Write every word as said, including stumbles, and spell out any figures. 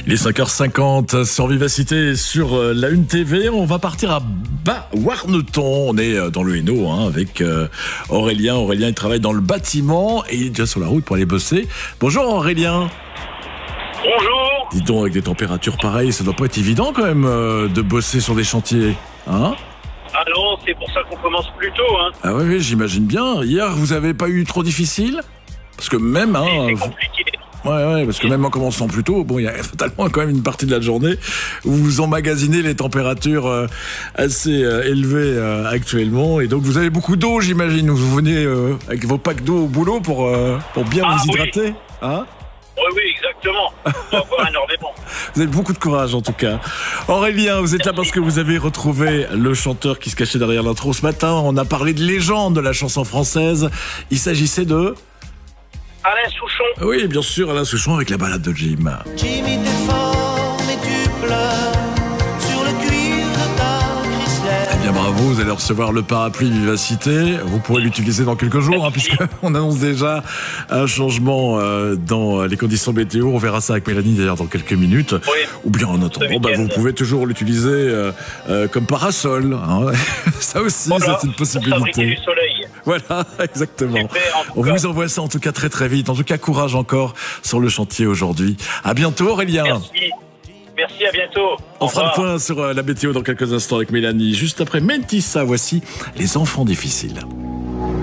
Il est cinq heures cinquante sur Vivacité sur la Une T V. On va partir à Bas-Warneton. On est dans le Hainaut hein, avec euh, Aurélien. Aurélien, il travaille dans le bâtiment et il est déjà sur la route pour aller bosser. Bonjour Aurélien. Bonjour. Dis donc, avec des températures pareilles, ça doit pas être évident quand même euh, de bosser sur des chantiers, hein? Ah non, c'est pour ça qu'on commence plus tôt, hein. Ah oui, oui, j'imagine bien. Hier, vous avez pas eu trop difficile? Parce que même, hein, C'est vous... compliqué. Ouais, ouais, parce que même en commençant plus tôt, bon, il y a totalement quand même une partie de la journée où vous emmagasinez les températures euh, assez euh, élevées euh, actuellement, et donc vous avez beaucoup d'eau, j'imagine. Vous venez euh, avec vos packs d'eau au boulot pour euh, pour bien Ah, vous oui. hydrater, hein? Oui, oui, exactement. On va boire énormément. Vous avez beaucoup de courage en tout cas. Aurélien, vous êtes là parce que vous avez retrouvé le chanteur qui se cachait derrière l'intro ce matin. On a parlé de légende de la chanson française. Il s'agissait de... Alain Souchon. Oui, bien sûr, Alain Souchon avec la balade de Jim. Jimmy, t'es fort, mais tu pleures sur le cuir de ta Chrysler. Eh bien bravo, vous allez recevoir le parapluie Vivacité. Vous pourrez l'utiliser dans quelques jours, hein, puisqu'on annonce déjà un changement euh, dans les conditions météo. On verra ça avec Mélanie d'ailleurs dans quelques minutes. Oui. Ou bien en attendant, bah, vous pouvez toujours l'utiliser euh, euh, comme parasol. Hein. Ça aussi, Voilà, c'est une pour fabriquer possibilité. du soleil. Voilà, exactement. Super, en tout On cas. vous envoie ça en tout cas très très vite. En tout cas, courage encore sur le chantier aujourd'hui. À bientôt Aurélien. Merci. Merci, à bientôt. On Au fera le revoir. point sur euh, la météo dans quelques instants avec Mélanie. Juste après Mentissa, voici Les Enfants Difficiles.